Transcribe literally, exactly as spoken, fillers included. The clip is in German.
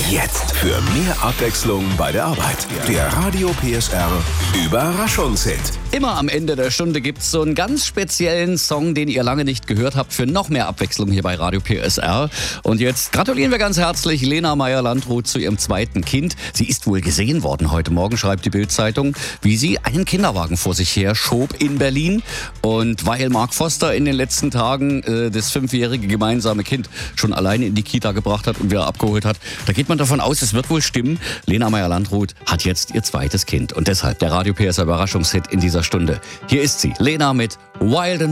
Jetzt für mehr Abwechslung bei der Arbeit. Der Radio P S R Überraschungshit. Immer am Ende der Stunde gibt's so einen ganz speziellen Song, den ihr lange nicht gehört habt, für noch mehr Abwechslung hier bei Radio P S R. Und jetzt gratulieren wir ganz herzlich Lena Meyer-Landrut zu ihrem zweiten Kind. Sie ist wohl gesehen worden heute Morgen, schreibt die Bild-Zeitung, wie sie einen Kinderwagen vor sich her schob in Berlin. Und weil Mark Foster in den letzten Tagen äh, das fünfjährige gemeinsame Kind schon alleine in die Kita gebracht hat und wieder abgeholt hat, da geht man davon aus, es wird wohl stimmen. Lena Meyer-Landrut hat jetzt ihr zweites Kind. Und deshalb der Radio P S R Überraschungshit in dieser Stunde. Hier ist sie, Lena mit Wild and